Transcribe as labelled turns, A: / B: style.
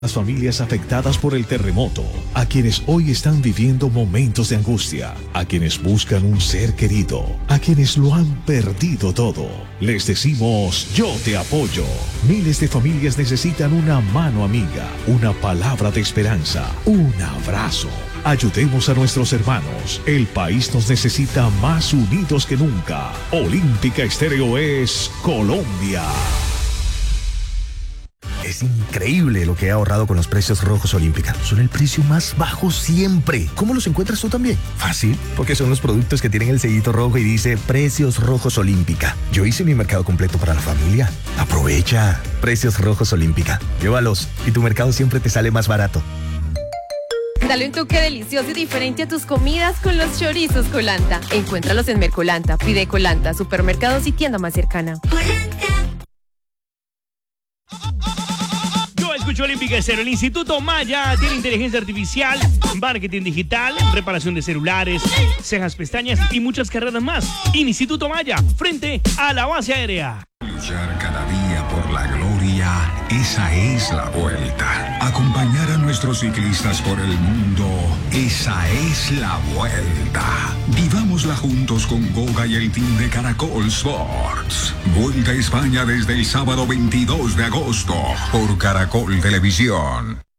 A: Las familias afectadas por el terremoto, a quienes hoy están viviendo momentos de angustia, a quienes buscan un ser querido, a quienes lo han perdido todo. Les decimos, yo te apoyo. Miles de familias necesitan una mano amiga, una palabra de esperanza, un abrazo. Ayudemos a nuestros hermanos. El país nos necesita más unidos que nunca. Olímpica Estéreo es Colombia.
B: Es increíble lo que he ahorrado con los precios rojos Olímpica. Son el precio más bajo siempre. ¿Cómo los encuentras tú también? Fácil, porque son los productos que tienen el sellito rojo y dice Precios Rojos Olímpica. Yo hice mi mercado completo para la familia. Aprovecha. Precios Rojos Olímpica. Llévalos y tu mercado siempre te sale más barato.
C: Dale un toque delicioso y diferente a tus comidas con los chorizos Colanta. Encuéntralos en Mercolanta, Pide Colanta, supermercados y tienda más cercana.
D: Escucho Olímpica Estéreo. El Instituto Maya tiene inteligencia artificial, marketing digital, reparación de celulares, cejas, pestañas y muchas carreras más. Instituto Maya, frente a la base aérea.
E: Luchar cada día por la gloria, esa es la vuelta. Acompañar a nuestros ciclistas por el mundo, esa es la vuelta. Vivámosla juntos con Goga y el team de Caracol Sports. Vuelta a España desde el sábado 22 de agosto por Caracol Televisión.